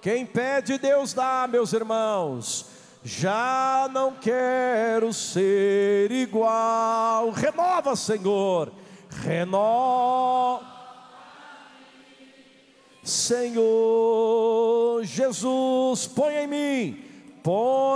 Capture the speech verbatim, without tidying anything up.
Quem pede, Deus dá, meus irmãos. Já não quero ser igual. Renova, Senhor. Renova, Senhor Jesus, põe em mim, põe